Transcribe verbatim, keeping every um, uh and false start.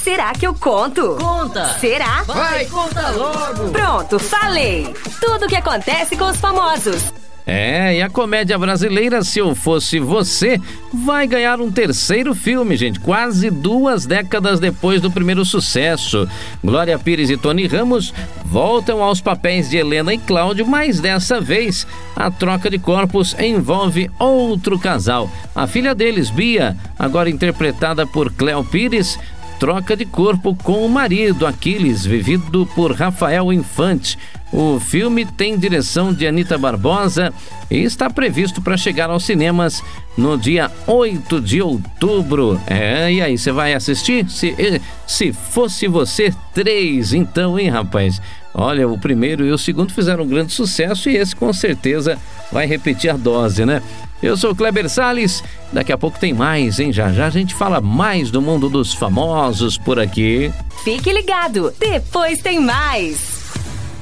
Será que eu conto? Conta! Será? Vai, conta logo! Pronto, falei! Tudo o que acontece com os famosos. É, e a comédia brasileira Se Eu Fosse Você vai ganhar um terceiro filme, gente, quase duas décadas depois do primeiro sucesso. Glória Pires e Tony Ramos voltam aos papéis de Helena e Cláudio, mas dessa vez a troca de corpos envolve outro casal. A filha deles, Bia, agora interpretada por Cléo Pires, troca de corpo com o marido, Aquiles, vivido por Rafael Infante. O filme tem direção de Anita Barbosa e está previsto para chegar aos cinemas no dia oito de outubro. É, e aí, você vai assistir? Se, se fosse você, três, então, hein, rapaz? Olha, o primeiro e o segundo fizeram um grande sucesso e esse com certeza vai repetir a dose, né? Eu sou o Kleber Salles, daqui a pouco tem mais, hein? Já já a gente fala mais do mundo dos famosos por aqui. Fique ligado, depois tem mais.